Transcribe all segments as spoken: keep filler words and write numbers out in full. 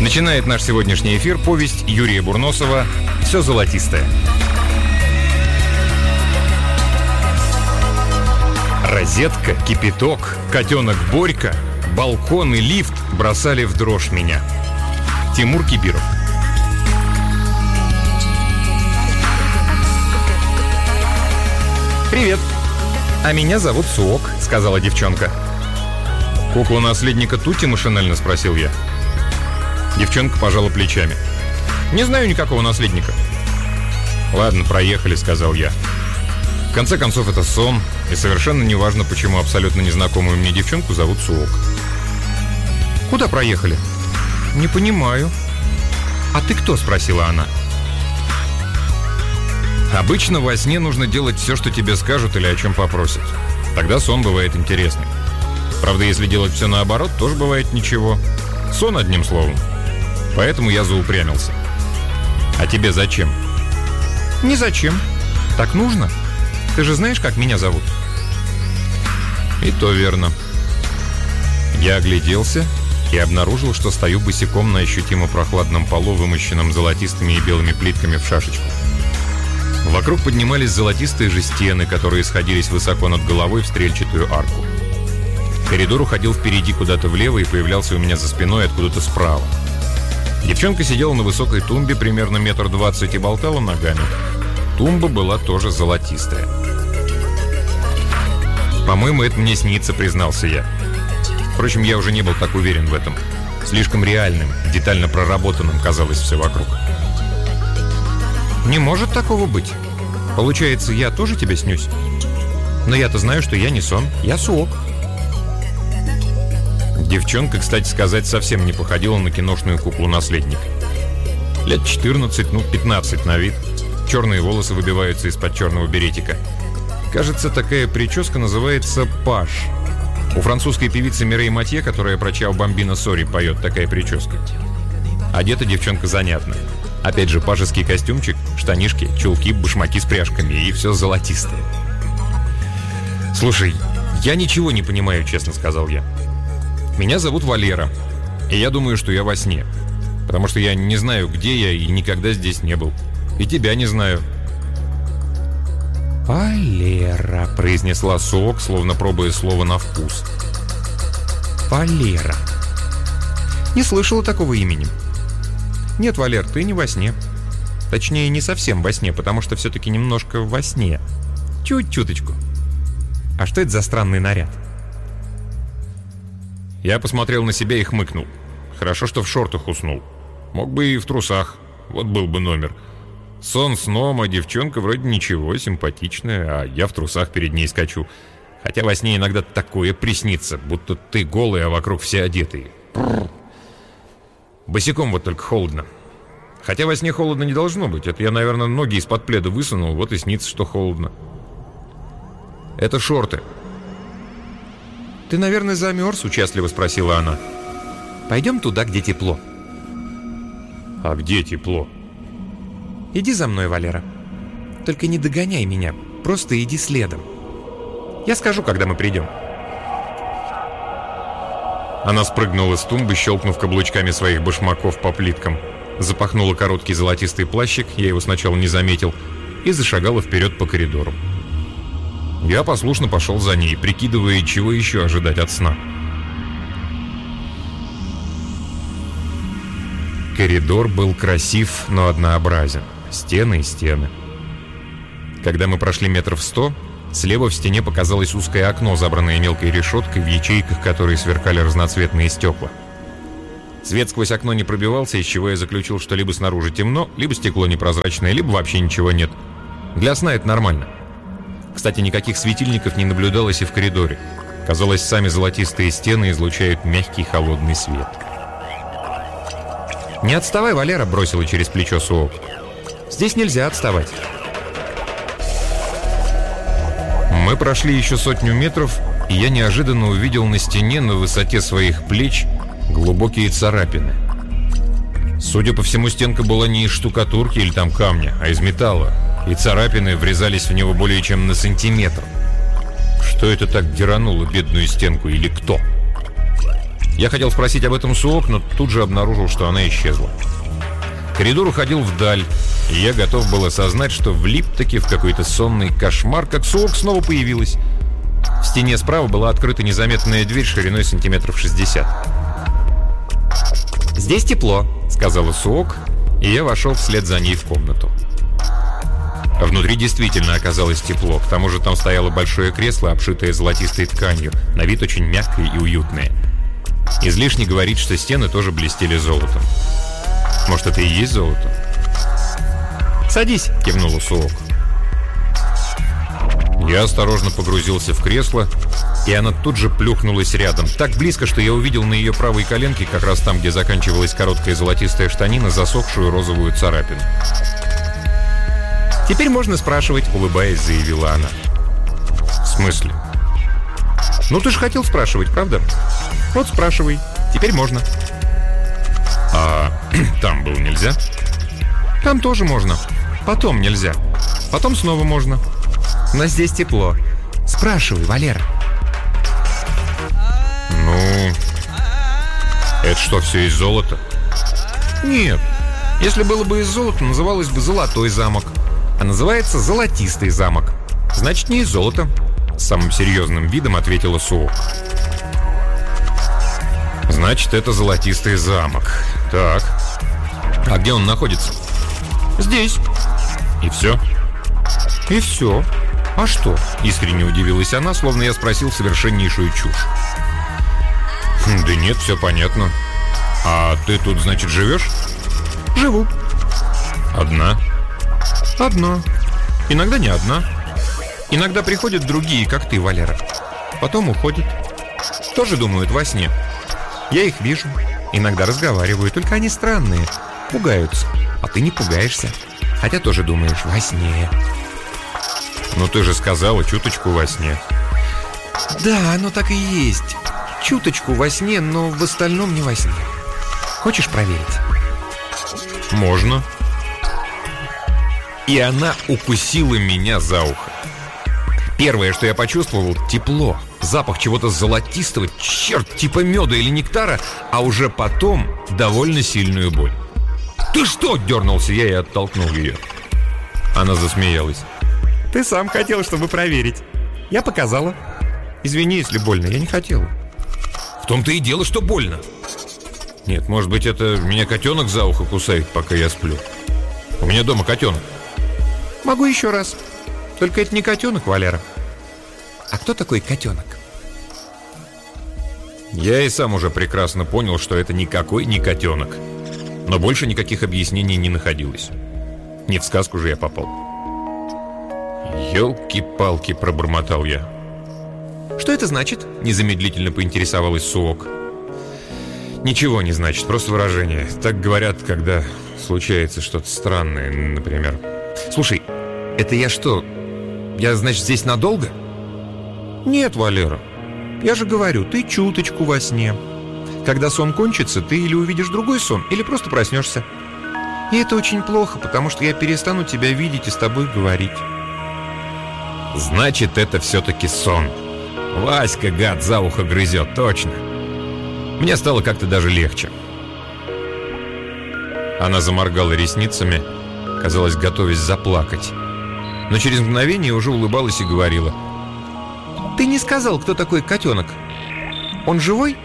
Начинает наш сегодняшний эфир повесть Юрия Бурносова «Все золотистое». Розетка, кипяток, котенок Борька, балкон и лифт бросали в дрожь меня. Тимур Кибиров. «Привет, а меня зовут Суок», — сказала девчонка. «Куклу наследника Тути?» — машинально спросил я. Девчонка пожала плечами. «Не знаю никакого наследника». «Ладно, проехали», — сказал я. В конце концов, это сон, и совершенно не важно, почему абсолютно незнакомую мне девчонку зовут Суок. «Куда проехали?» «Не понимаю». «А ты кто?» — спросила она. Обычно во сне нужно делать все, что тебе скажут или о чем попросят. Тогда сон бывает интересный. Правда, если делать все наоборот, тоже бывает ничего. Сон, одним словом. Поэтому я заупрямился. А тебе зачем? Не зачем. Так нужно. Ты же знаешь, как меня зовут? И то верно. Я огляделся и обнаружил, что стою босиком на ощутимо прохладном полу, вымощенном золотистыми и белыми плитками в шашечку. Вокруг поднимались золотистые же стены, которые сходились высоко над головой в стрельчатую арку. Коридор уходил впереди куда-то влево и появлялся у меня за спиной откуда-то справа. Девчонка сидела на высокой тумбе примерно метр двадцать и болтала ногами. Тумба была тоже золотистая. «По-моему, это мне снится», — признался я. Впрочем, я уже не был так уверен в этом. Слишком реальным, детально проработанным казалось все вокруг. «Не может такого быть. Получается, я тоже тебе снюсь? Но я-то знаю, что я не сон, я Суок». Девчонка, кстати сказать, совсем не походила на киношную куклу-наследника. Лет четырнадцать, ну пятнадцать на вид. Черные волосы выбиваются из-под черного беретика. Кажется, такая прическа называется паж. У французской певицы Мирей Матье, которая про Чао Бамбино Сори поет, такая прическа. Одета девчонка занятно. Опять же, пажеский костюмчик, штанишки, чулки, башмаки с пряжками, и все золотистое. «Слушай, я ничего не понимаю», — честно сказал я. «Меня зовут Валера, и я думаю, что я во сне, потому что я не знаю, где я, и никогда здесь не был. И тебя не знаю». «Валера», — произнесла Суок, словно пробуя слово на вкус. «Валера. Не слышала такого имени». «Нет, Валер, ты не во сне. Точнее, не совсем во сне, потому что все-таки немножко во сне. Чуть-чуточку. А что это за странный наряд?» Я посмотрел на себя и хмыкнул. Хорошо, что в шортах уснул. Мог бы и в трусах. Вот был бы номер. Сон сном, а девчонка вроде ничего, симпатичная, а я в трусах перед ней скачу. Хотя во сне иногда такое приснится, будто ты голый, а вокруг все одетые. Босиком вот только холодно. Хотя во сне холодно не должно быть. Это я, наверное, ноги из-под пледа высунул, вот и снится, что холодно. Это шорты. «Ты, наверное, замерз?» — участливо спросила она. «Пойдем туда, где тепло». «А где тепло?» «Иди за мной, Валера. Только не догоняй меня, просто иди следом. Я скажу, когда мы придем». Она спрыгнула с тумбы, щелкнув каблучками своих башмаков по плиткам, запахнула короткий золотистый плащик, я его сначала не заметил, и зашагала вперед по коридору. Я послушно пошел за ней, прикидывая, чего еще ожидать от сна. Коридор был красив, но однообразен. Стены и стены. Когда мы прошли метров сто, слева в стене показалось узкое окно, забранное мелкой решеткой, в ячейках которой сверкали разноцветные стекла. Свет сквозь окно не пробивался, из чего я заключил, что либо снаружи темно, либо стекло непрозрачное, либо вообще ничего нет. Для сна это нормально. Кстати, никаких светильников не наблюдалось и в коридоре. Казалось, сами золотистые стены излучают мягкий холодный свет. «Не отставай, Валера», — бросила через плечо Суок. «Здесь нельзя отставать». Мы прошли еще сотню метров, и я неожиданно увидел на стене на высоте своих плеч глубокие царапины. Судя по всему, стенка была не из штукатурки или там камня, а из металла, и царапины врезались в него более чем на сантиметр. Что это так дерануло бедную стенку или кто? Я хотел спросить об этом Суок, но тут же обнаружил, что она исчезла. Коридор уходил вдаль, и я готов был осознать, что влип-таки в какой-то сонный кошмар, как Суок снова появилась. В стене справа была открыта незаметная дверь шириной сантиметров шестьдесят. «Здесь тепло», — сказала Суок, и я вошел вслед за ней в комнату. А внутри действительно оказалось тепло. К тому же там стояло большое кресло, обшитое золотистой тканью, на вид очень мягкое и уютное. Излишне говорить, что стены тоже блестели золотом. Может, это и есть золото? «Садись», — кивнула Суок. Я осторожно погрузился в кресло, и она тут же плюхнулась рядом. Так близко, что я увидел на ее правой коленке, как раз там, где заканчивалась короткая золотистая штанина, засохшую розовую царапину. «Теперь можно спрашивать», — улыбаясь, заявила она. «В смысле?» «Ну, ты же хотел спрашивать, правда? Вот спрашивай. Теперь можно». «А там было нельзя?» «Там тоже можно. Потом нельзя. Потом снова можно. Но здесь тепло. Спрашивай, Валера». «Ну, это что, все из золота?» «Нет. Если было бы из золота, называлось бы «Золотой замок». А называется «Золотистый замок». Значит, не из золота», — с самым серьезным видом ответила Суок. «Значит, это Золотистый замок. Так. А где он находится?» «Здесь». «И все?» «И все. А что?» — искренне удивилась она, словно я спросил совершеннейшую чушь. Хм, «Да нет, все понятно. А ты тут, значит, живешь?» «Живу». «Одна?» «Одна. Иногда не одна. Иногда приходят другие, как ты, Валера. Потом уходят. Тоже думают во сне. Я их вижу. Иногда разговариваю, только они странные. Пугаются. А ты не пугаешься. Хотя тоже думаешь во сне». «Ну ты же сказала, чуточку во сне». «Да, оно так и есть. Чуточку во сне, но в остальном не во сне. Хочешь проверить?» «Можно». И она укусила меня за ухо. Первое, что я почувствовал — тепло. Запах чего-то золотистого, черт, типа меда или нектара, а уже потом довольно сильную боль. «Ты что?» — дернулся я и оттолкнул ее. Она засмеялась. «Ты сам хотел, чтобы проверить. Я показала. Извини, если больно, я не хотела». «В том-то и дело, что больно». «Нет, может быть, это меня котенок за ухо кусает, пока я сплю. У меня дома котенок». «Могу еще раз. Только это не котенок, Валера». «А кто такой котенок?» Я и сам уже прекрасно понял, что это никакой не котенок. Но больше никаких объяснений не находилось. Не в сказку же я попал. «Елки-палки», — пробормотал я. «Что это значит?» — незамедлительно поинтересовалась Суок. «Ничего не значит, просто выражение. Так говорят, когда случается что-то странное, например». «Слушай, это я что? Я, значит, здесь надолго?» «Нет, Валера. Я же говорю, ты чуточку во сне. Когда сон кончится, ты или увидишь другой сон, или просто проснешься. И это очень плохо, потому что я перестану тебя видеть и с тобой говорить». «Значит, это все-таки сон. Васька, гад, за ухо грызет, точно». Мне стало как-то даже легче. Она заморгала ресницами, казалось, готовясь заплакать. Но через мгновение уже улыбалась и говорила: «Ты не сказал, кто такой котенок? Он живой?»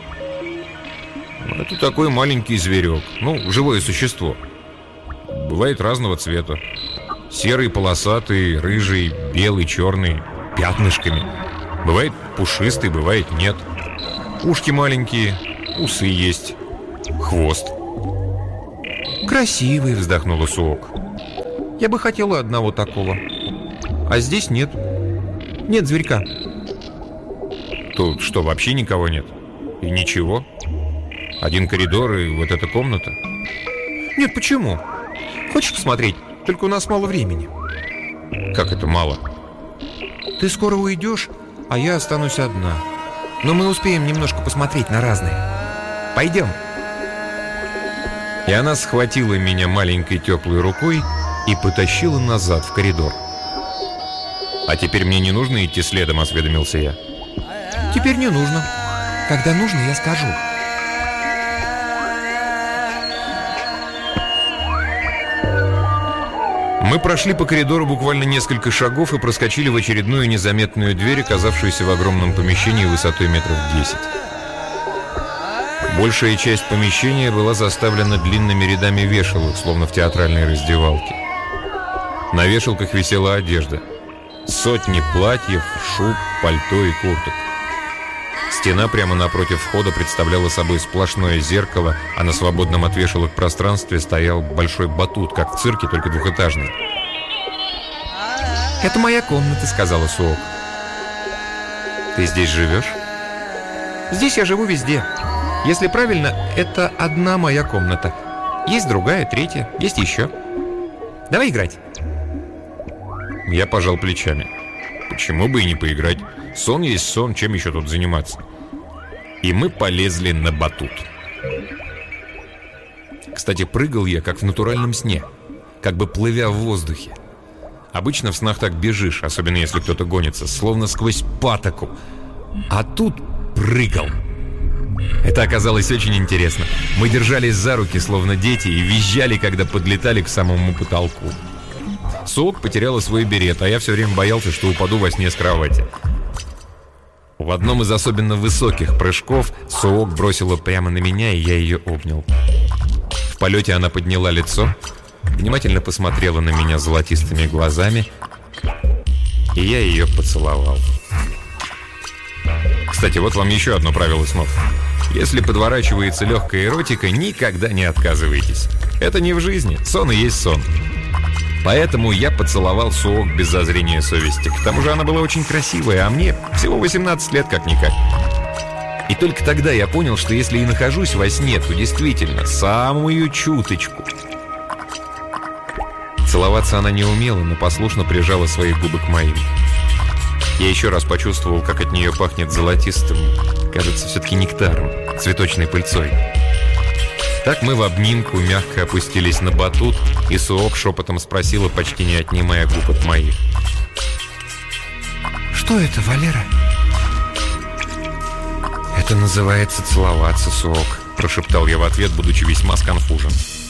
«Это такой маленький зверек. Ну, живое существо. Бывает разного цвета. Серый, полосатый, рыжий, белый, черный, пятнышками. Бывает пушистый, бывает нет. Ушки маленькие, усы есть, хвост». «Красивый», — вздохнула Суок. «Я бы хотела одного такого. А здесь нет. Нет зверька». «Тут что, вообще никого нет? И ничего? Один коридор и вот эта комната?» «Нет, почему? Хочешь посмотреть? Только у нас мало времени». «Как это мало?» «Ты скоро уйдешь, а я останусь одна. Но мы успеем немножко посмотреть на разные. Пойдем». И она схватила меня маленькой теплой рукой и потащила назад в коридор. «А теперь мне не нужно идти следом», — осведомился я. «Теперь не нужно. Когда нужно, я скажу. Мы прошли по коридору буквально несколько шагов и проскочили в очередную незаметную дверь, оказавшуюся в огромном помещении высотой метров десять. Большая часть помещения была заставлена длинными рядами вешалок, словно в театральной раздевалке. На вешалках висела одежда. Сотни платьев, шуб, пальто и курток. Стена прямо напротив входа представляла собой сплошное зеркало, а на свободном от вешалок пространстве стоял большой батут, как в цирке, только двухэтажный. «Это моя комната», — сказала Суок. «Ты здесь живешь?» «Здесь я живу везде. Если правильно, это одна моя комната. Есть другая, третья, есть еще. Давай играть». Я пожал плечами. Почему бы и не поиграть? Сон есть сон, чем еще тут заниматься? И мы полезли на батут. Кстати, прыгал я, как в натуральном сне, как бы плывя в воздухе. Обычно в снах так бежишь, особенно если кто-то гонится, словно сквозь патоку. А тут прыгал. Это оказалось очень интересно. Мы держались за руки, словно дети, и визжали, когда подлетали к самому потолку. Суок потеряла свой берет, а я все время боялся, что упаду во сне с кровати. В одном из особенно высоких прыжков Суок бросила прямо на меня, и я ее обнял. В полете она подняла лицо, внимательно посмотрела на меня золотистыми глазами, и я ее поцеловал. Кстати, вот вам еще одно правило снов. Если подворачивается легкая эротика, никогда не отказывайтесь. Это не в жизни, сон и есть сон. Поэтому я поцеловал Суок без зазрения совести. К тому же она была очень красивая, а мне всего восемнадцать лет как-никак. И только тогда я понял, что если и нахожусь во сне, то действительно самую чуточку. Целоваться она не умела, но послушно прижала свои губы к моим. Я еще раз почувствовал, как от нее пахнет золотистым, кажется, все-таки нектаром, цветочной пыльцой. Так мы в обнимку мягко опустились на батут, и Суок шепотом спросила, почти не отнимая губ от моих: «Что это, Валера?» «Это называется целоваться, Суок», — прошептал я в ответ, будучи весьма сконфужен.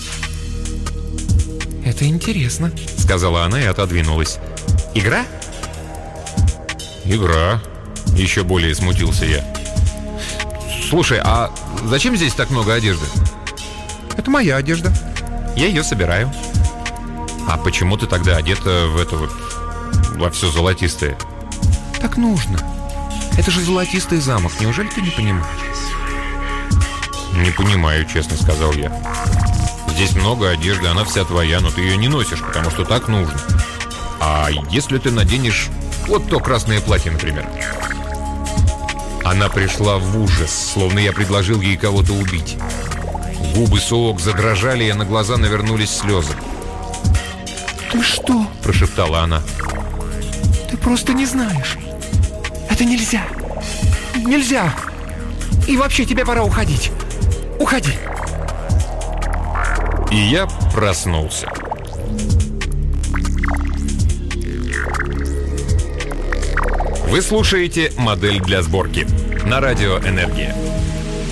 «Это интересно», — сказала она и отодвинулась. «Игра?» «Игра», — еще более смутился я. «Слушай, а зачем здесь так много одежды?» «Это моя одежда. Я ее собираю». «А почему ты тогда одета в это вот, во все золотистое?» «Так нужно. Это же золотистый замок. Неужели ты не понимаешь?» «Не понимаю, честно сказал я. Здесь много одежды, она вся твоя, но ты ее не носишь, потому что так нужно. А если ты наденешь вот то красное платье, например?» Она пришла в ужас, словно я предложил ей кого-то убить. Губы Суок задрожали, и на глаза навернулись слезы. «Ты что?» – прошептала она. «Ты просто не знаешь. Это нельзя. Нельзя. И вообще тебе пора уходить. Уходи». И я проснулся. Вы слушаете «Модель для сборки» на радио «Энергия».